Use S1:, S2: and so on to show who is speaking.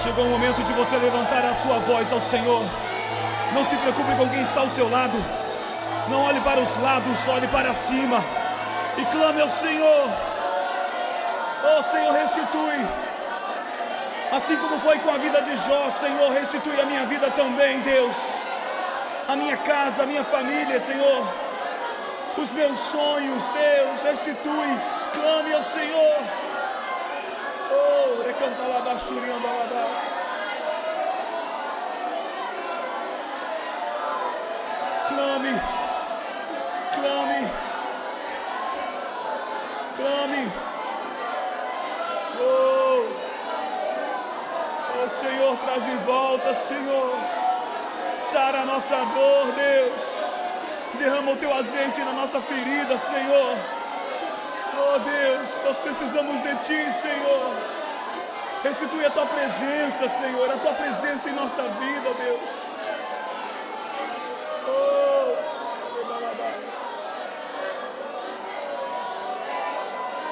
S1: Chegou o momento de você levantar a sua voz ao Senhor. Não se preocupe com quem está ao seu lado. Não olhe para os lados, olhe para cima e clame ao Senhor. Oh Senhor, restitui. Assim como foi com a vida de Jó, Senhor, restitui a minha vida também, Deus. A minha casa, a minha família, Senhor. Os meus sonhos, Deus, restitui. Clame ao Senhor. Oh, recantalabachuriandalabás. Clame, clame, clame. Oh, Senhor, traz de volta, Senhor. Sara a nossa dor, Deus. Derrama o teu azeite na nossa ferida, Senhor. Oh, Deus, nós precisamos de ti, Senhor. Restitui a tua presença, Senhor, a tua presença em nossa vida, Deus.